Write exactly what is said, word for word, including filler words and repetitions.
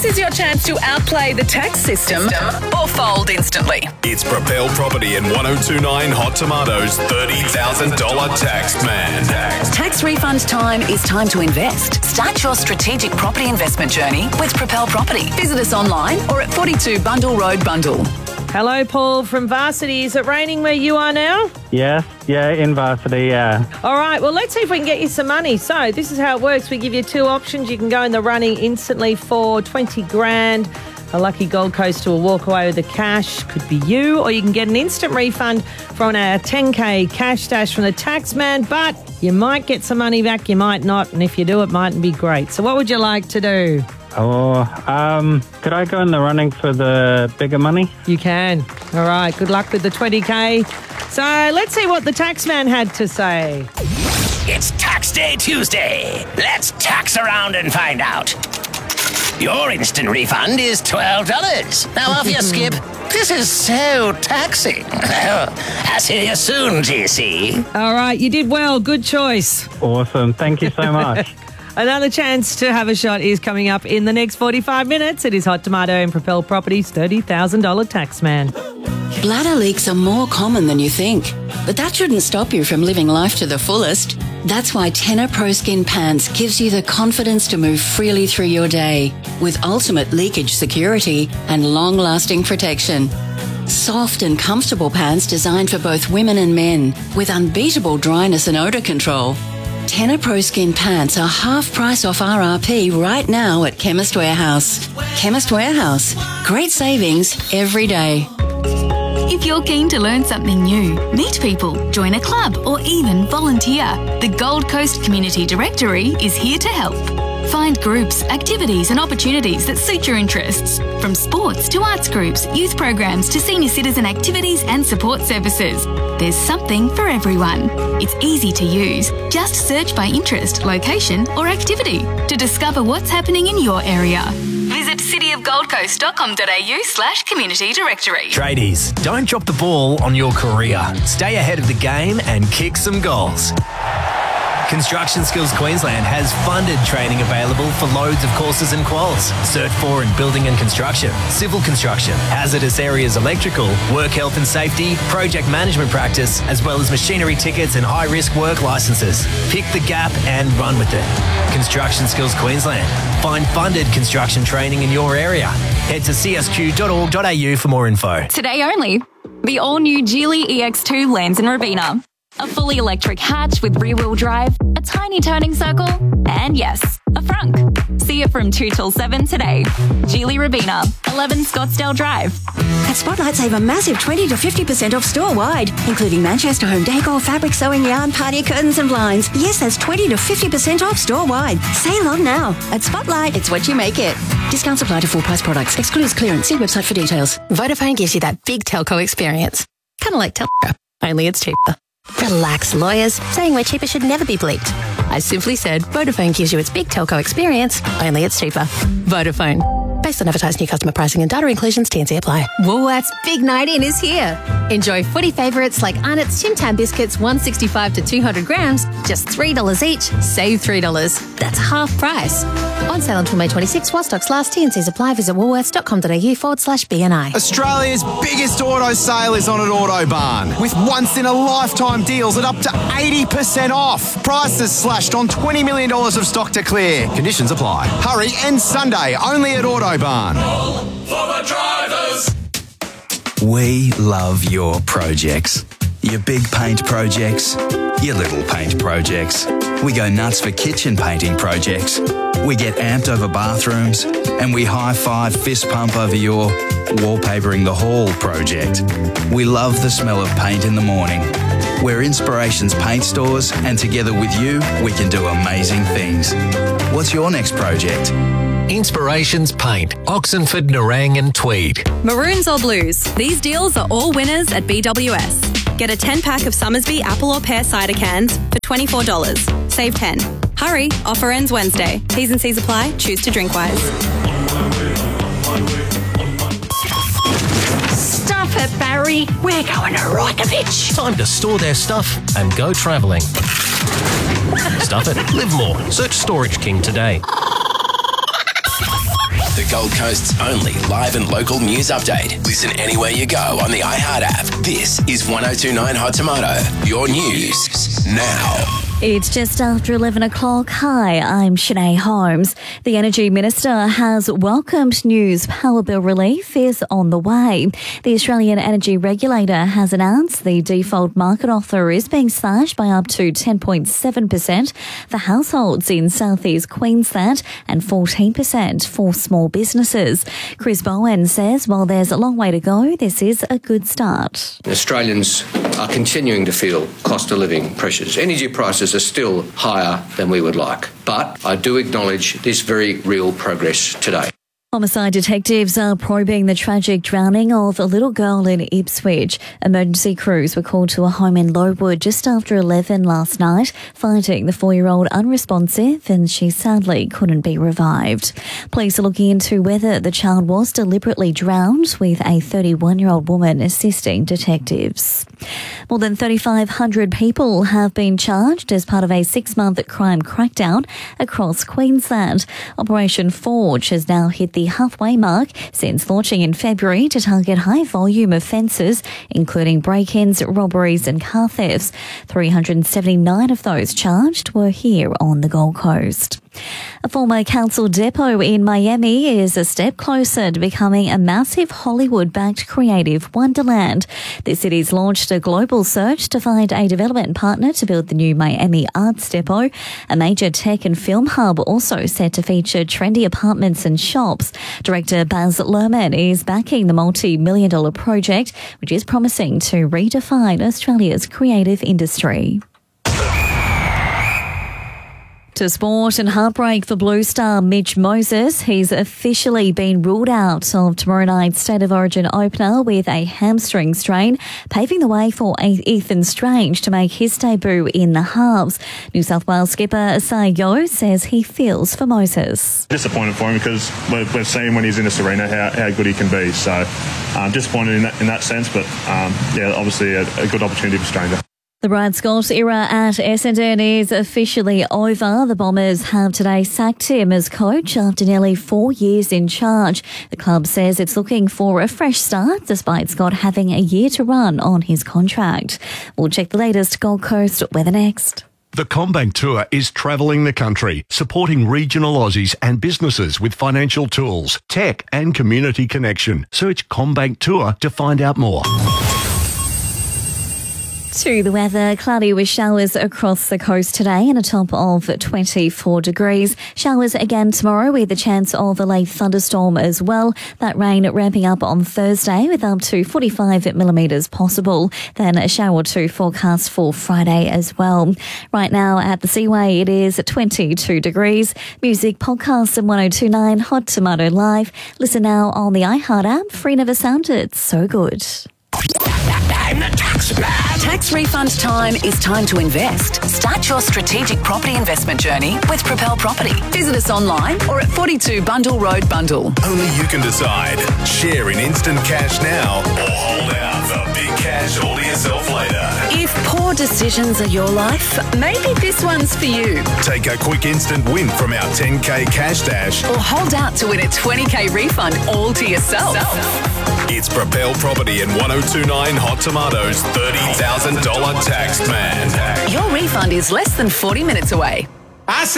is your chance to outplay the tax system or fold instantly. It's Propel Property and one oh two point nine Hot Tomatoes thirty thousand dollars Tax Man. Tax refund time is time to invest. Start your strategic property investment journey with Propel Property. Visit us online or at forty-two Bundle Road, Bundle. Hello, Paul from Varsity. Is it raining where you are now? Yes, yeah, in Varsity, yeah. All right, well, let's see if we can get you some money. So this is how it works. We give you two options. You can go in the running instantly for twenty grand. A lucky Gold Coaster will walk away with the cash. Could be you. Or you can get an instant refund from our ten K cash dash from the Taxman. But you might get some money back, you might not. And if you do, it mightn't be great. So what would you like to do? Oh, um, could I go in the running for the bigger money? You can. All right, good luck with the twenty K. So let's see what the Taxman had to say. It's Tax Day Tuesday. Let's tax around and find out. Your instant refund is twelve dollars. Now off you skip. This is so taxing. I'll see you soon, G C. All right, you did well. Good choice. Awesome. Thank you so much. Another chance to have a shot is coming up in the next forty-five minutes. It is Hot Tomato and Propel Properties thirty thousand dollars Taxman. Bladder leaks are more common than you think, but that shouldn't stop you from living life to the fullest. That's why Tenor Pro Skin Pants gives you the confidence to move freely through your day with ultimate leakage security and long-lasting protection. Soft and comfortable pants designed for both women and men with unbeatable dryness and odour control. Tenor Pro Skin Pants are half price off R R P right now at Chemist Warehouse. Chemist Warehouse. Great savings every day. If you're keen to learn something new, meet people, join a club, or even volunteer, the Gold Coast Community Directory is here to help. Find groups, activities and opportunities that suit your interests. From sports to arts groups, youth programs to senior citizen activities and support services. There's something for everyone. It's easy to use. Just search by interest, location or activity to discover what's happening in your area. Visit cityofgoldcoast.com.au slash community directory. Tradies, don't drop the ball on your career. Stay ahead of the game and kick some goals. Construction Skills Queensland has funded training available for loads of courses and quals. Cert four in Building and Construction, Civil Construction, Hazardous Areas Electrical, Work Health and Safety, Project Management Practice, as well as machinery tickets and high-risk work licences. Pick the gap and run with it. Construction Skills Queensland. Find funded construction training in your area. Head to c s q dot org dot a u for more info. Today only, the all-new Geely E X two lands in Robina. A fully electric hatch with rear-wheel drive, a tiny turning circle, and yes, a frunk. See it from two till seven today. Geely Robina, eleven Scottsdale Drive. At Spotlight, save a massive twenty to fifty percent off store-wide, including Manchester home decor, fabric sewing yarn, party curtains and blinds. Yes, that's twenty to fifty percent off store-wide. Sale on now. At Spotlight, it's what you make it. Discounts apply to full-price products. Excludes clearance. See website for details. Vodafone gives you that big telco experience. Kind of like Telstra, only it's cheaper. Relax, lawyers. Saying we're cheaper should never be bleeped. I simply said Vodafone gives you its big telco experience, only it's cheaper. Vodafone. Based on advertised new customer pricing and data inclusions, T and C apply. Woolworths Big Night In is here. Enjoy footy favourites like Arnott's Tim Tam biscuits, one sixty-five to two hundred grams, just three dollars each. Save three dollars. That's half price. On sale until May twenty-sixth while stocks last. T and Cs apply. Visit woolworths.com.au forward slash BNI. Australia's biggest auto sale is on at Autobarn, with once-in-a-lifetime deals at up to eighty percent off. Prices slashed on twenty million dollars of stock to clear. Conditions apply. Hurry, and Sunday only at Autobarn. All for the drivers. We love your projects. Your big paint projects, your little paint projects. We go nuts for kitchen painting projects. We get amped over bathrooms, and we high-five fist pump over your wallpapering the hall project. We love the smell of paint in the morning. We're Inspirations Paint Stores, and together with you, we can do amazing things. What's your next project? Inspirations Paint, Oxenford, Nerang and Tweed. Maroons or blues, these deals are all winners at B W S. Get a ten pack of Summersby apple or pear cider cans for twenty-four dollars. Save ten. Hurry, offer ends Wednesday. T's and C's apply. Choose to drink wise. Stuff it, Barry. We're going to Rotovich. Time to store their stuff and go travelling. Stuff it, live more. Search Storage King today. the Gold Coast's only live and local news update. Listen anywhere you go on the iHeart app. This is one oh two nine Hot Tomato, your news now. It's just after eleven o'clock. Hi, I'm Shanae Holmes. The Energy Minister has welcomed news power bill relief is on the way. The Australian Energy Regulator has announced the default market offer is being slashed by up to ten point seven percent for households in southeast Queensland and fourteen percent for small businesses. Chris Bowen says while there's a long way to go, this is a good start. Australians are continuing to feel cost of living pressures. Energy prices are still higher than we would like, but I do acknowledge this very real progress today. Homicide detectives are probing the tragic drowning of a little girl in Ipswich. Emergency crews were called to a home in Lowood just after eleven last night, finding the four-year-old unresponsive, and she sadly couldn't be revived. Police are looking into whether the child was deliberately drowned, with a thirty-one-year-old woman assisting detectives. More than thirty-five hundred people have been charged as part of a six-month crime crackdown across Queensland. Operation Forge has now hit the halfway mark since launching in February to target high-volume offences, including break-ins, robberies and car thefts. three hundred seventy-nine of those charged were here on the Gold Coast. A former council depot in Miami is a step closer to becoming a massive Hollywood-backed creative wonderland. The city's launched a global search to find a development partner to build the new Miami Arts Depot. A major tech and film hub also set to feature trendy apartments and shops. Director Baz Luhrmann is backing the multi-million dollar project, which is promising to redefine Australia's creative industry. To sport, and heartbreak for Blue Star Mitch Moses. He's officially been ruled out of tomorrow night's State of Origin opener with a hamstring strain, paving the way for Ethan Strange to make his debut in the halves. New South Wales skipper Asai Yeo says he feels for Moses. Disappointed for him because we've, we've seen when he's in this arena how, how good he can be. So um, disappointed in that, in that sense, but um, yeah, obviously a, a good opportunity for Stranger. The Brad Scott era at Essendon is officially over. The Bombers have today sacked him as coach after nearly four years in charge. The club says it's looking for a fresh start despite Scott having a year to run on his contract. We'll check the latest Gold Coast weather next. The CommBank Tour is travelling the country, supporting regional Aussies and businesses with financial tools, tech and community connection. Search CommBank Tour to find out more. To the weather, cloudy with showers across the coast today and a top of twenty-four degrees. Showers again tomorrow with a chance of a late thunderstorm as well. That rain ramping up on Thursday with up to forty-five millimetres possible. Then a shower or two forecast for Friday as well. Right now at the Seaway, it is twenty-two degrees. Music podcasts at one oh two nine Hot Tomato Live. Listen now on the iHeart app. Free never sounded so good. I'm the tax man. Tax refund time is time to invest. Start your strategic property investment journey with Propel Property. Visit us online or at forty-two Bundle Road, Bundle. Only you can decide. Share in instant cash now or hold out the big cash all to yourself later. If poor decisions are your life, maybe this one's for you. Take a quick instant win from our ten K cash dash or hold out to win a twenty K refund all to yourself. It's Propel Property and one oh two nine Hot Tomatoes thirty thousand dollars tax man. Your refund is less than forty minutes away. I said